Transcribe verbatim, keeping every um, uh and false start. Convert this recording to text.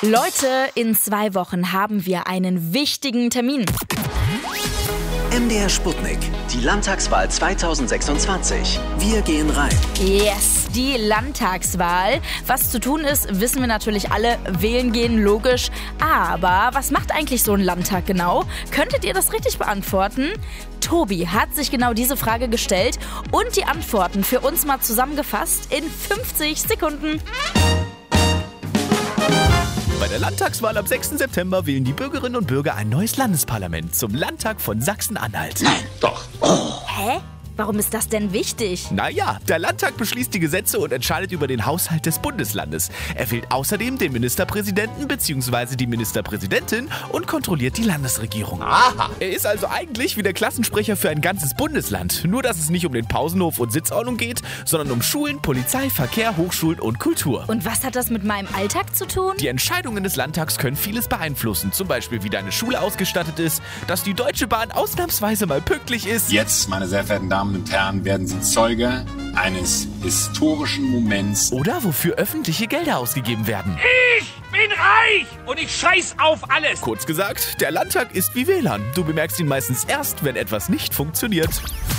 Leute, in zwei Wochen haben wir einen wichtigen Termin. M D R Sputnik, die Landtagswahl zweitausendsechsundzwanzig. Wir gehen rein. Yes, die Landtagswahl. Was zu tun ist, wissen wir natürlich alle. Wählen gehen, logisch. Aber was macht eigentlich so ein Landtag genau? Könntet ihr das richtig beantworten? Tobi hat sich genau diese Frage gestellt und die Antworten für uns mal zusammengefasst in fünfzig Sekunden. Bei der Landtagswahl am sechsten September wählen die Bürgerinnen und Bürger ein neues Landesparlament zum Landtag von Sachsen-Anhalt. Nein, doch. Oh. Hä? Warum ist das denn wichtig? Naja, der Landtag beschließt die Gesetze und entscheidet über den Haushalt des Bundeslandes. Er wählt außerdem den Ministerpräsidenten bzw. die Ministerpräsidentin und kontrolliert die Landesregierung. Aha. Er ist also eigentlich wie der Klassensprecher für ein ganzes Bundesland. Nur, dass es nicht um den Pausenhof und Sitzordnung geht, sondern um Schulen, Polizei, Verkehr, Hochschulen und Kultur. Und was hat das mit meinem Alltag zu tun? Die Entscheidungen des Landtags können vieles beeinflussen. Zum Beispiel, wie deine Schule ausgestattet ist, dass die Deutsche Bahn ausnahmsweise mal pünktlich ist. Jetzt, meine sehr verehrten Damen und Herren, werden Sie Zeuge eines historischen Moments. Oder wofür öffentliche Gelder ausgegeben werden. Ich bin reich und ich scheiß auf alles. Kurz gesagt, der Landtag ist wie W L A N. Du bemerkst ihn meistens erst, wenn etwas nicht funktioniert.